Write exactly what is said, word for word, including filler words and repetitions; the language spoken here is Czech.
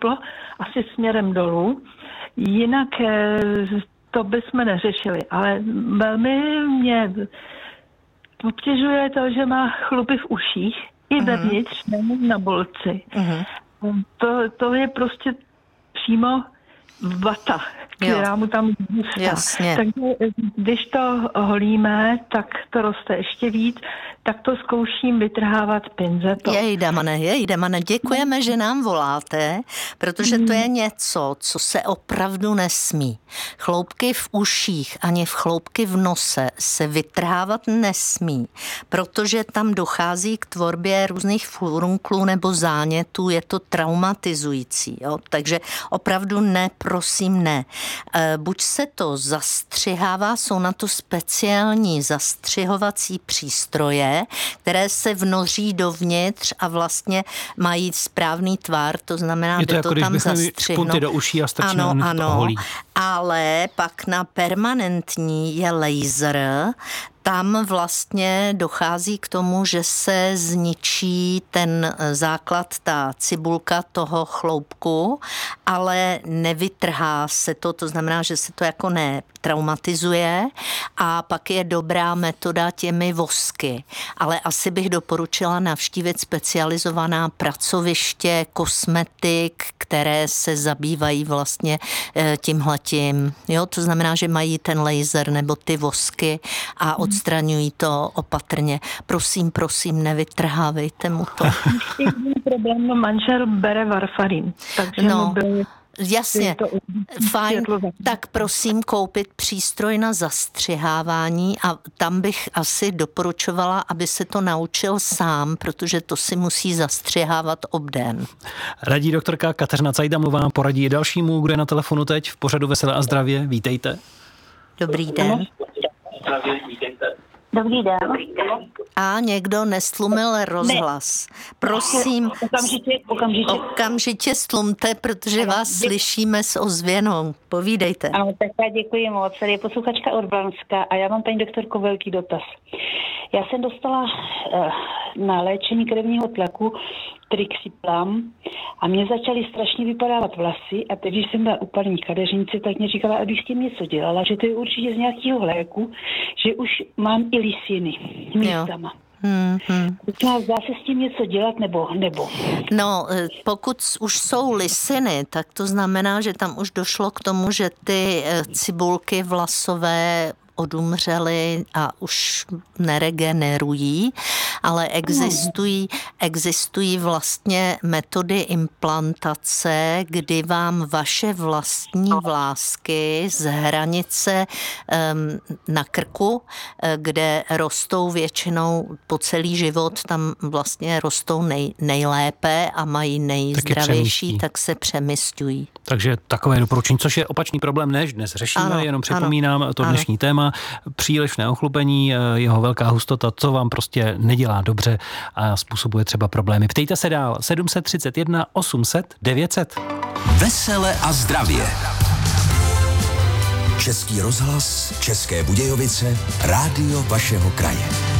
šlo asi směrem dolů. Jinak to bychom neřešili, ale velmi mě obtěžuje to, že má chlupy v uších i vevnitř, uh-huh. nejen na bolci. Uh-huh. To, to je prostě přímo vata, která jo. mu tam zůstá. Jasně. Takže když to holíme, tak to roste ještě víc, tak to zkouším vytrhávat pinzetou. Jej, Damane, jej, Damane, děkujeme, že nám voláte, protože to je něco, co se opravdu nesmí. Chloupky v uších ani v chloupky v nose se vytrhávat nesmí, protože tam dochází k tvorbě různých furunklů nebo zánětů, je to traumatizující. Jo? Takže opravdu ne, prosím, ne. E, buď se to zastřihává, jsou na to speciální zastřihovací přístroje, které se vnoří dovnitř a vlastně mají správný tvar, to znamená, je to že jako, to tam zastřihnout. Špunty do uší a strčíme ano, na ano, holí. Ale pak na permanentní je laser. Tam vlastně dochází k tomu, že se zničí ten základ, ta cibulka toho chloupku, ale nevytrhá se to, to znamená, že se to jako netraumatizuje a pak je dobrá metoda těmi vosky. Ale asi bych doporučila navštívit specializovaná pracoviště, kosmetik, které se zabývají vlastně tímhletím. Jo, to znamená, že mají ten laser nebo ty vosky a od odstraňují to opatrně. Prosím, prosím, nevytrhávejte mu to. Problém, no manžel bere varfarin, takže no. mu byl... Jasně, fajn, tak prosím koupit přístroj na zastřihávání a tam bych asi doporučovala, aby se to naučil sám, protože to si musí zastřihávat obden. Radí doktorka Kateřina Cajdamová poradí i dalšímu, kdo je na telefonu teď v pořadu Veselé a zdravě. Vítejte. Dobrý den. Dobrý den. A někdo nestlumil rozhlas. Ne. Prosím, okamžitě, okamžitě. okamžitě stlumte, protože ano, vás dě... slyšíme s ozvěnou. Povídejte. Ano, tak já děkuji moc. Tady je posluchačka Orbánska a já mám, paní doktorko, velký dotaz. Já jsem dostala uh, na léčení krevního tlaku Trixiplam a mě začaly strašně vypadávat vlasy a teď, když jsem byla u paní kadeřnice, tak mě říkala, abych s tím něco dělala, že to je určitě z nějakého léku, že už mám i lisiny místama. Hmm, hmm. Dá se s tím něco dělat nebo, nebo? No, pokud už jsou lisiny, tak to znamená, že tam už došlo k tomu, že ty cibulky vlasové odumřely a už neregenerují, ale existují, existují vlastně metody implantace, kdy vám vaše vlastní vlásky z hranice um, na krku, kde rostou většinou po celý život, tam vlastně rostou nej, nejlépe a mají nejzdravější, tak se přemysťují. Takže takové doporučení, což je opačný problém, než dnes řešíme, ano, jenom připomínám ano, to dnešní ano. téma. Přílišné ochlupení, jeho velká hustota, co vám prostě nedělá dobře a způsobuje třeba problémy. Ptejte se dál. sedm set třicet jedna osm set devět set. Vesele a zdravě. Český rozhlas, České Budějovice, rádio vašeho kraje.